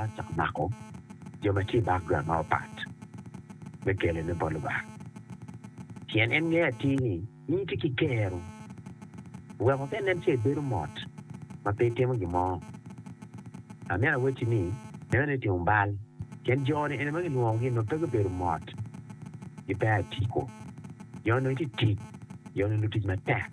chak nako yo ma ti background ma pat be kele ne bolu ba tien en nge ti ni ti ki kero we ko nen che beru mot ma pe temo gi mo amia we ti ni ne ti umbal ken jone en ma gi luong gi no pe beru mot i pa ti ko yo no ti yo no ti ma ta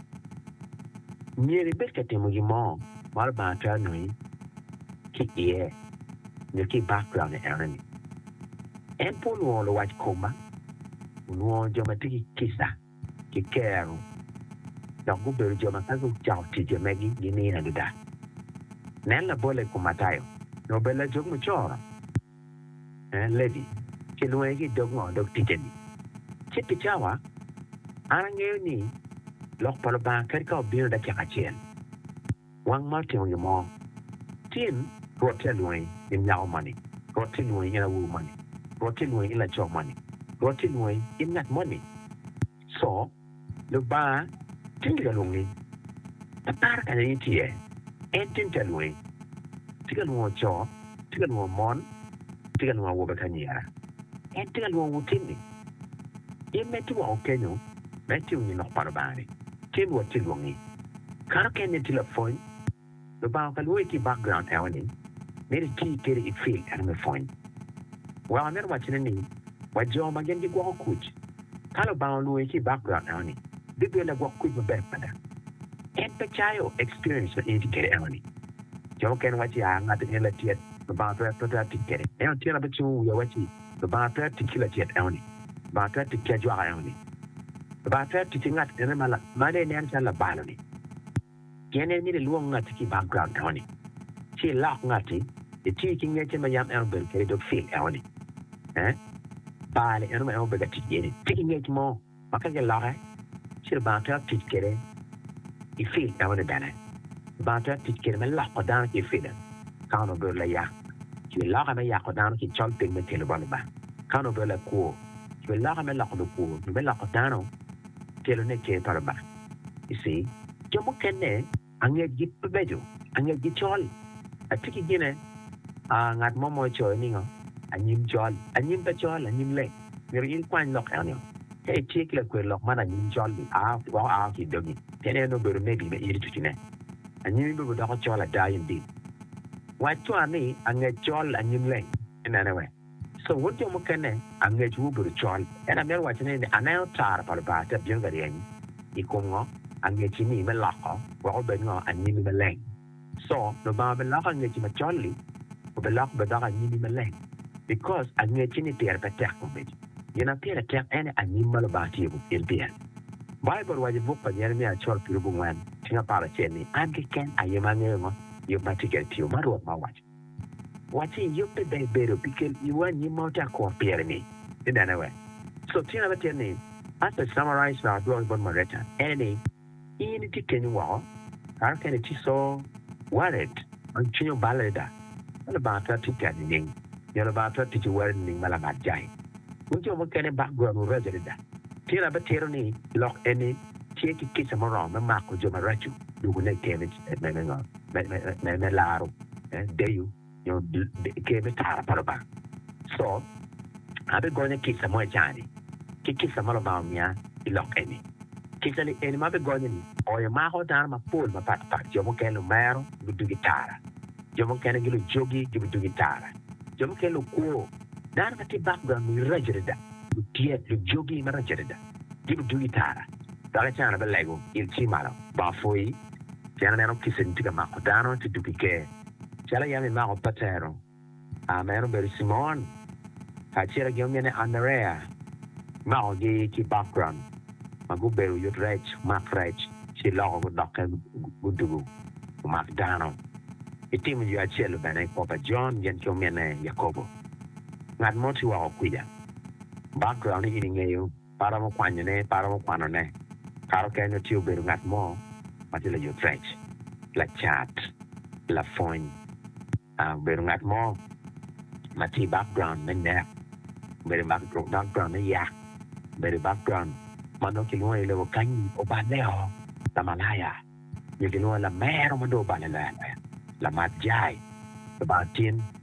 ni ri be ke temo gi mo mal ba ta no ki ye ne ki background erani en po lo wat koma no jo ma ti kisa ki kero da go be jo ma ka go chao ti je megi ni na da nella bole kuma tayo no bella jog mu chora lady ki lo e ki dog no dog ti ni ti pi chawa ange ni lok palo ba ka ka bi da ka chen wang ma ti mo tin hotel way in now money hotel way in a woman hotel way in a job money hotel way in that money so the bar tinga longi ta par ka ni ti e tinga way tinga lo cho tinga lo mon tinga lo wo ba ka ni ara e tinga lo wo tinni e metti wo okay no metti ni no par ba ni tin wo ti longi kar ka ni telephone the bar ka lo ki background awani Meri ti kere it feel and me phone. Well, I'm not watching any. What job again you go coach? Kalo bound no ki background ani. Did you go coach me back pada? And the child experience the indicate ani. Jo can watch ya ngat en la tiet ba tra tra ticket. En tira ba chu ya wachi. Ba tra ticket tiet ani. Ba tra ticket jo ani. Ba tra ticket ngat en mala. Mane ne an chala balani. Kene ni luong ngat ki background ani. Chi lock ngati the teaching nature my young elbow carried to feel elni. Bali and my elbow got to get it. Taking it more. What can you lie? She'll about to teach get it. You feel elder than it. About to teach get him a lock or down you feel it. Count of burla yak. You lock him a yak or down, he chopping the tail of back. Count of burla cool. You lock him a lock of the pool. You will lock or down. Tell a neck for back. You see, Jomo can there and yet get the bedroom and yet get all. I take it in it. Ngat mo cho ni ngo anyim jol anyim ba jol anyim le ngir in kwan lok anyo e tik le ko lok mana anyim jol bi wa ki dogi tene no beru maybe be iri tutine anyim be do ko chola dayin di wa to ani anga jol anyim le in anyway so what you mukane anga ju beru jol and mer wa tene anel tar par ba ta bien gari ani I kongo anga chini me lako wa be ngo anyim me le so no ba be lako anga chi ma jolli belok bedaka nyini meleng because anya chini tier petek kumbe yana tier tek ene animal bati bu ilbian bible waje book pa yermi a chol piru bungwan tinga para cheni agi ken ayema ngo you mati get you maru ma watch you be beru because you want you mota ko pierni in that way so tinga beteni as to summarize our blog on mareta any in tiken wa har ken ti so worried on chinyo balada about that ticket ning you're about that to wearing malamat jai would you look at a background resident tira bateroni lock any take kiss a moron ma mako jo marachu du ne kene me laro de you kebe tara para so abe going to kiss a mo jani kiss a moron mia lock any kiss any ma be going o ya ma ho dar ma pol ma pat jo mo kelo mero du gitara Jomo kene gilo jogi gibu du gitara. Jomo kene ko dan kati background mi rajreda. Du tiet lu jogi ma rajreda. Gibu du gitara. Dala chana be lego il chimalo. Ba foi. Chana nero kisen tiga ma kodano ti dupike. Chala yami ma ko patero. A mero ber Simon. Ha chira gyomene Andrea. Ma o ki background. Ma go beru yut rech, ma rech. Chi lo go dokken gudugu. Ma dano. Itimu yu achelo bene Papa John yen kiomene Yakobo. Ngad moti wa okuya. Background ni ngeyo para mo kwanyo ne para mo kwano ne. Karo kenyo tiyo beru ngad mo matila yu stretch. La chat. La phone. Beru ngad mo mati background ne ne. Beru background ne yak. Beru background mano kilunga ilewo kanyi obaleo la malaya. Yu kilunga la mero mando obaleo la matjai. About 10